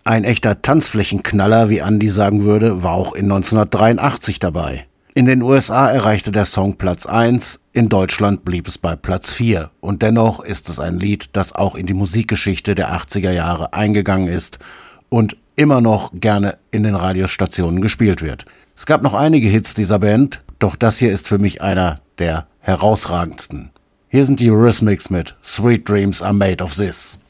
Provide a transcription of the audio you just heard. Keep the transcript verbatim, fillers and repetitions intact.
Ein echter Tanzflächenknaller, wie Andy sagen würde, war auch in neunzehnhundertdreiundachtzig dabei. In den U S A erreichte der Song Platz eins, in Deutschland blieb es bei Platz vier. Und dennoch ist es ein Lied, das auch in die Musikgeschichte der achtziger Jahre eingegangen ist und immer noch gerne in den Radiostationen gespielt wird. Es gab noch einige Hits dieser Band, doch das hier ist für mich einer der herausragendsten. Hier sind die Eurythmics mit Sweet Dreams Are Made of This.